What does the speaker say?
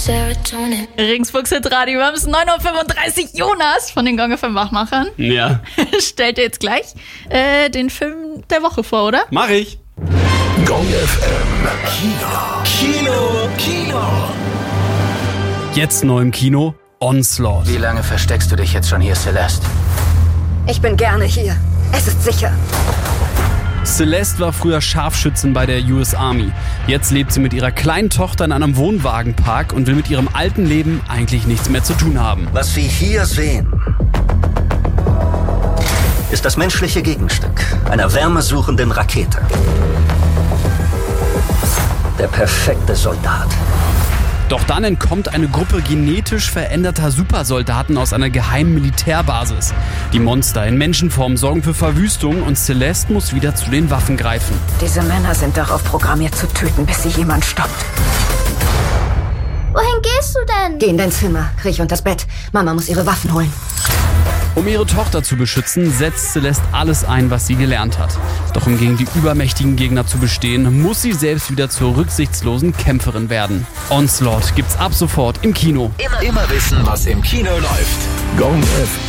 Regensburgs Hitradio, wir haben es 9:35 Uhr. Jonas von den Gong FM Wachmachern. Ja. Stellt dir jetzt gleich den Film der Woche vor, oder? Mach ich. Gong FM Kino. Jetzt neu im Kino, Onslaught. Wie lange versteckst du dich jetzt schon hier, Celeste? Ich bin gerne hier. Es ist sicher. Celeste war früher Scharfschützin bei der US Army. Jetzt lebt sie mit ihrer kleinen Tochter in einem Wohnwagenpark und will mit ihrem alten Leben eigentlich nichts mehr zu tun haben. Was Sie hier sehen, ist das menschliche Gegenstück einer wärmesuchenden Rakete. Der perfekte Soldat. Doch dann entkommt eine Gruppe genetisch veränderter Supersoldaten aus einer geheimen Militärbasis. Die Monster in Menschenform sorgen für Verwüstung und Celeste muss wieder zu den Waffen greifen. Diese Männer sind darauf programmiert zu töten, bis sie jemand stoppt. Wohin gehst du denn? Geh in dein Zimmer, kriech unter das Bett. Mama muss ihre Waffen holen. Um ihre Tochter zu beschützen, setzt Celeste alles ein, was sie gelernt hat. Doch um gegen die übermächtigen Gegner zu bestehen, muss sie selbst wieder zur rücksichtslosen Kämpferin werden. Onslaught gibt's ab sofort im Kino. Immer wissen, was im Kino läuft. Gong FM.